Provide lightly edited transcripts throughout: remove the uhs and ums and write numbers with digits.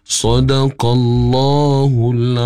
Sadaqallahul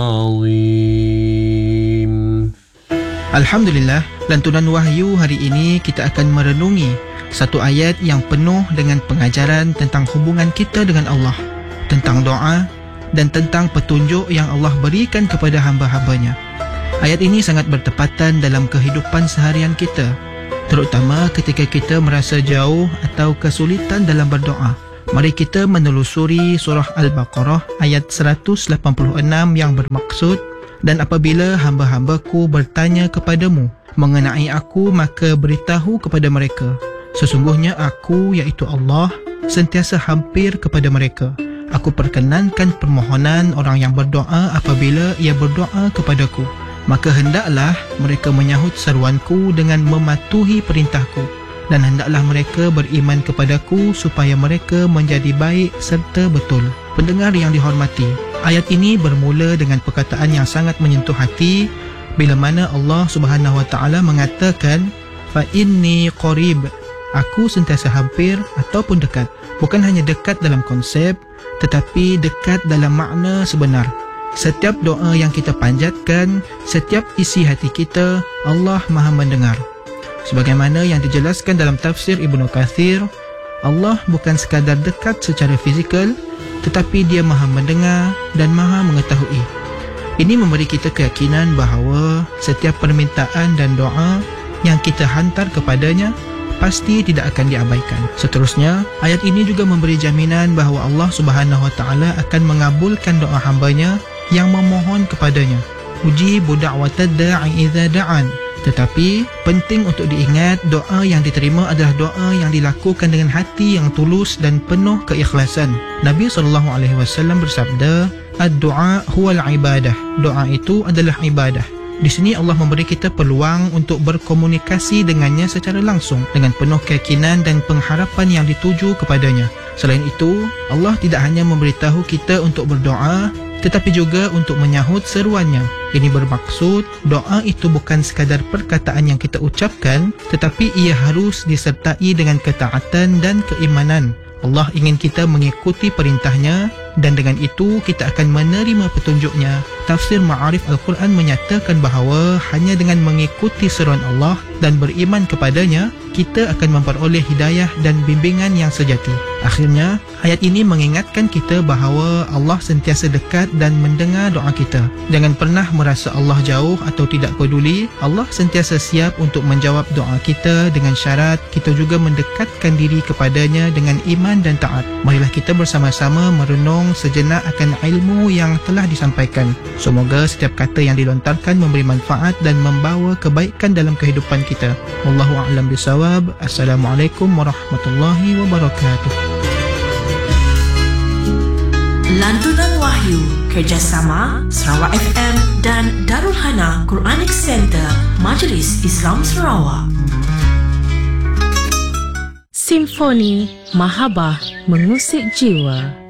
Azim. Alhamdulillah, lantunan wahyu hari ini kita akan merenungi satu ayat yang penuh dengan pengajaran tentang hubungan kita dengan Allah, tentang doa dan tentang petunjuk yang Allah berikan kepada hamba-hambanya. Ayat ini sangat bertepatan dalam kehidupan seharian kita, terutama ketika kita merasa jauh atau kesulitan dalam berdoa. Mari kita menelusuri surah Al-Baqarah ayat 186 yang bermaksud, dan apabila hamba-hambaku bertanya kepadamu mengenai aku, maka beritahu kepada mereka, sesungguhnya aku, iaitu Allah, sentiasa hampir kepada mereka. Aku perkenankan permohonan orang yang berdoa apabila ia berdoa kepadaku. Maka hendaklah mereka menyahut seruanku dengan mematuhi perintahku, dan hendaklah mereka beriman kepadaku supaya mereka menjadi baik serta betul. Pendengar yang dihormati, ayat ini bermula dengan perkataan yang sangat menyentuh hati, bila mana Allah Subhanahu Wa Taala mengatakan, fa inni qarib, aku sentiasa hampir ataupun dekat. Bukan hanya dekat dalam konsep, tetapi dekat dalam makna sebenar. Setiap doa yang kita panjatkan, setiap isi hati kita, Allah Maha mendengar. Sebagaimana yang dijelaskan dalam tafsir Ibnu Katsir, Allah bukan sekadar dekat secara fizikal, tetapi Dia Maha mendengar dan Maha mengetahui. Ini memberi kita keyakinan bahawa setiap permintaan dan doa yang kita hantar kepadanya pasti tidak akan diabaikan. Seterusnya, ayat ini juga memberi jaminan bahawa Allah Subhanahu Wa Taala akan mengabulkan doa hambanya yang memohon kepadanya. Ujibu da'watad da'i idza da'an. Tetapi penting untuk diingat, doa yang diterima adalah doa yang dilakukan dengan hati yang tulus dan penuh keikhlasan. Nabi SAW bersabda, ad-du'a huwal ibadah. Doa itu adalah ibadah. Di sini Allah memberi kita peluang untuk berkomunikasi dengannya secara langsung dengan penuh keyakinan dan pengharapan yang dituju kepadanya. Selain itu, Allah tidak hanya memberitahu kita untuk berdoa, tetapi juga untuk menyahut seruannya. Ini bermaksud doa itu bukan sekadar perkataan yang kita ucapkan, tetapi ia harus disertai dengan ketaatan dan keimanan. Allah ingin kita mengikuti perintahnya, dan dengan itu kita akan menerima petunjuknya. Tafsir Ma'arif Al-Quran menyatakan bahawa hanya dengan mengikuti seruan Allah dan beriman kepadanya, kita akan memperoleh hidayah dan bimbingan yang sejati. Akhirnya, ayat ini mengingatkan kita bahawa Allah sentiasa dekat dan mendengar doa kita. Jangan pernah merasa Allah jauh atau tidak peduli. Allah sentiasa siap untuk menjawab doa kita dengan syarat kita juga mendekatkan diri kepadanya dengan iman dan taat. Marilah kita bersama-sama merenung sejenak akan ilmu yang telah disampaikan. Semoga setiap kata yang dilontarkan memberi manfaat dan membawa kebaikan dalam kehidupan kita. Wallahu a'lam bishawab. Assalamualaikum warahmatullahi wabarakatuh. Lantunan Wahyu kerjasama Sarawak FM dan Darul Hana Quranic Center Majlis Islam Sarawak. Simfoni Mahabbah mengusik jiwa.